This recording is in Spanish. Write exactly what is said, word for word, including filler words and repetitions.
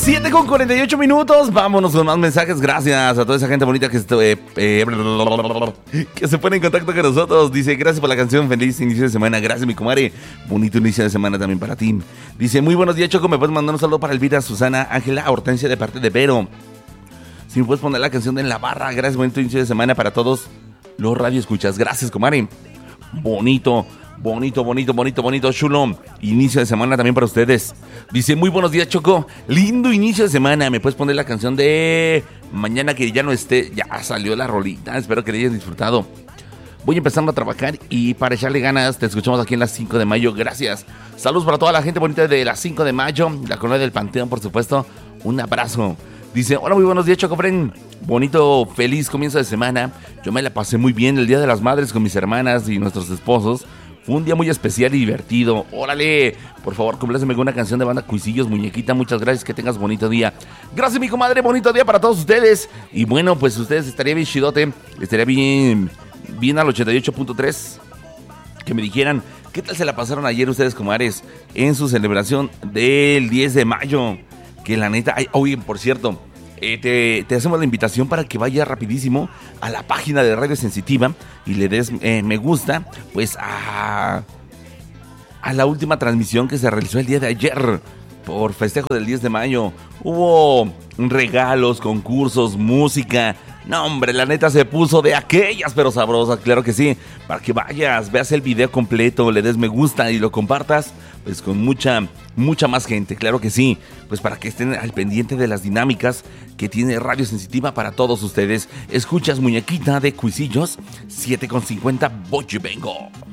siete con cuarenta y ocho minutos. Vámonos con más mensajes. Gracias a toda esa gente bonita que, esto, eh, eh, que se pone en contacto con nosotros. Dice, gracias por la canción. Feliz inicio de semana. Gracias, mi comadre. Bonito inicio de semana también para ti. Dice, muy buenos días, Choco. ¿Me puedes mandar un saludo para Elvira, Susana, Ángela, Hortensia de parte de Vero? Si me puedes poner la canción de En la Barra. Gracias, bonito inicio de semana para todos los radioescuchas. Gracias, comadre. Bonito. Bonito, bonito, bonito, bonito, chulo. Inicio de semana también para ustedes. Dice, muy buenos días, Choco. Lindo inicio de semana. ¿Me puedes poner la canción de Mañana que ya no esté? Ya salió la rolita. Espero que la hayas disfrutado. Voy empezando a trabajar y para echarle ganas te escuchamos aquí en las cinco de mayo. Gracias. Saludos para toda la gente bonita de las cinco de mayo. La colonia del Panteón, por supuesto. Un abrazo. Dice, hola, muy buenos días, Choco Fren. Bonito, feliz comienzo de semana. Yo me la pasé muy bien el Día de las Madres con mis hermanas y nuestros esposos. Fue un día muy especial y divertido. ¡Órale! Por favor, compláceme con una canción de banda Cuisillos, muñequita. Muchas gracias, que tengas bonito día. Gracias, mi comadre, bonito día para todos ustedes. Y bueno, pues ustedes estaría bien chidote. Estaría bien, bien al ochenta y ocho punto tres. Que me dijeran, ¿qué tal se la pasaron ayer ustedes, comadres? En su celebración del diez de mayo. Que la neta, ay, oye, por cierto... Eh, te, te hacemos la invitación para que vayas rapidísimo a la página de Radio Sensitiva y le des eh, me gusta pues a, a la última transmisión que se realizó el día de ayer por festejo del diez de mayo. Hubo regalos, concursos, música. No, hombre, la neta se puso de aquellas pero sabrosas, claro que sí. Para que vayas, veas el video completo, le des me gusta y lo compartas pues con mucha, mucha más gente, claro que sí. Pues para que estén al pendiente de las dinámicas que tiene Radio Sensitiva para todos ustedes. Escuchas Muñequita de Cuisillos, siete con cincuenta, voy y vengo.